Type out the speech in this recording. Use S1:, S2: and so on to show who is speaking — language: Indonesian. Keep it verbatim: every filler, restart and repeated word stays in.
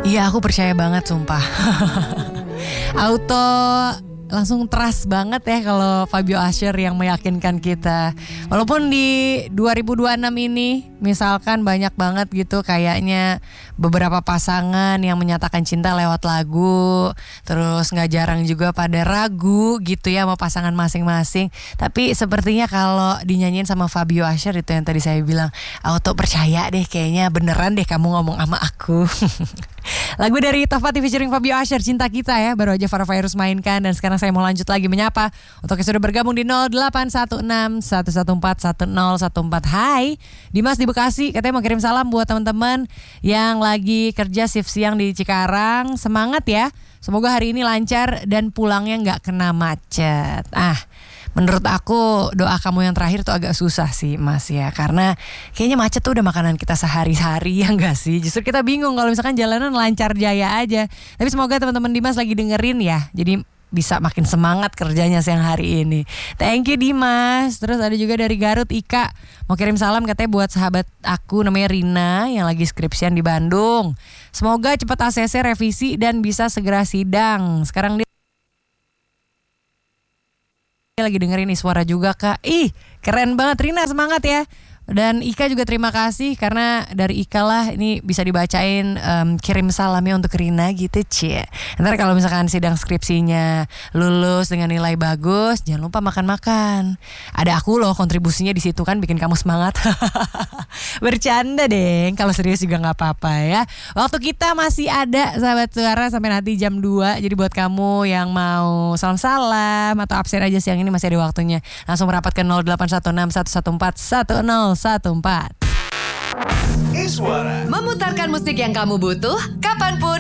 S1: Iya, aku percaya banget sumpah. Auto langsung trust banget ya kalau Fabio Asher yang meyakinkan kita. Walaupun di dua ribu dua puluh enam ini misalkan banyak banget gitu kayaknya beberapa pasangan yang menyatakan cinta lewat lagu, terus gak jarang juga pada ragu gitu ya sama pasangan masing-masing. Tapi sepertinya kalau dinyanyiin sama Fabio Asher itu yang tadi saya bilang, auto percaya deh kayaknya beneran deh kamu ngomong sama aku. Lagu dari Tofati featuring Fabio Asher, Cinta Kita ya, baru aja Farah Fairuz mainkan. Dan sekarang saya mau lanjut lagi menyapa untuk yang sudah bergabung di nol delapan satu enam satu satu empat satu nol satu empat. Hai Dimas di Bekasi, katanya mau kirim salam buat teman-teman yang lagi kerja shift siang di Cikarang. Semangat ya, semoga hari ini lancar dan pulangnya gak kena macet. Ah, menurut aku doa kamu yang terakhir tuh agak susah sih Mas ya. Karena kayaknya macet tuh udah makanan kita sehari-hari ya gak sih. Justru kita bingung kalau misalkan jalanan lancar jaya aja. Tapi semoga teman-teman Dimas lagi dengerin ya. Jadi bisa makin semangat kerjanya siang hari ini. Thank you Dimas. Terus ada juga dari Garut Ika, mau kirim salam katanya buat sahabat aku namanya Rina yang lagi skripsian di Bandung. Semoga cepat A C C revisi dan bisa segera sidang. Sekarang dia lagi dengerin nih suara juga Kak. Ih keren banget Rina, semangat ya. Dan Ika juga terima kasih karena dari Ika lah ini bisa dibacain um, kirim salamnya untuk Rina gitu cie. Ntar kalau misalkan sidang skripsinya lulus dengan nilai bagus, jangan lupa makan-makan. Ada aku loh kontribusinya di situ kan bikin kamu semangat. Bercanda deh, kalau serius juga nggak apa-apa ya. Waktu kita masih ada sahabat suara sampai nanti jam dua. Jadi buat kamu yang mau salam-salam atau absen aja siang ini masih ada waktunya. Langsung merapat ke nol delapan satu enam satu satu empat satu nol satu empat.
S2: Iswara memutarkan musik yang kamu butuh kapanpun,